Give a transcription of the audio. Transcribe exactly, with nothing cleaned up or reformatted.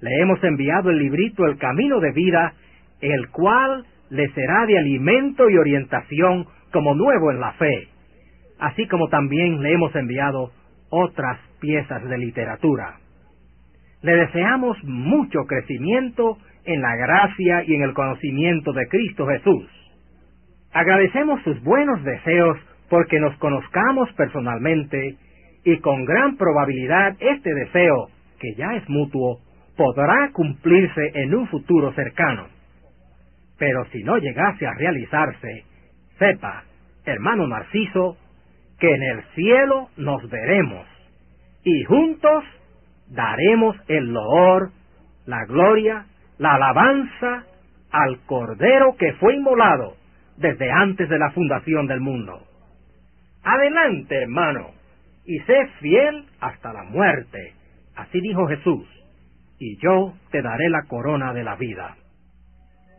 le hemos enviado el librito El Camino de Vida, el cual le será de alimento y orientación como nuevo en la fe, así como también le hemos enviado otras piezas de literatura. Le deseamos mucho crecimiento en la gracia y en el conocimiento de Cristo Jesús. Agradecemos sus buenos deseos porque nos conozcamos personalmente y con gran probabilidad este deseo, que ya es mutuo, podrá cumplirse en un futuro cercano. Pero si no llegase a realizarse, sepa, hermano Narciso, que en el cielo nos veremos y juntos daremos el loor, la gloria, la alabanza al Cordero que fue inmolado desde antes de la fundación del mundo. Adelante, hermano, y sé fiel hasta la muerte. Así dijo Jesús, y yo te daré la corona de la vida.